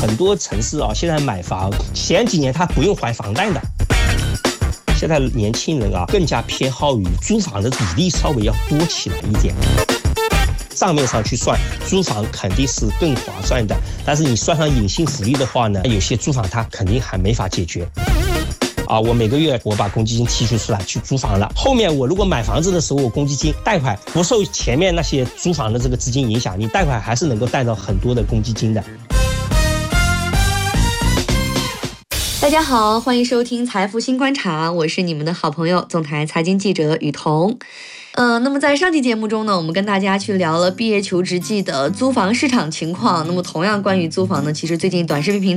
很多城市啊，现在买房前几年他不用还房贷的。现在年轻人啊，更加偏好于租房的比例稍微要多起来一点。账面上去算，租房肯定是更划算的，但是你算上隐性福利的话呢，有些租房它肯定还没法解决。我每个月我把公积金提取出来去租房了，后面我如果买房子的时候，我公积金贷款不受前面那些租房的这个资金影响，你贷款还是能够贷到很多的公积金的。 大家好，欢迎收听财富新观察，我是你们的好朋友总台财经记者雨桐。那么在上期节目中呢，我们跟大家去聊了毕业求职季的租房市场情况。那么同样关于租房呢，其实最近短视频平台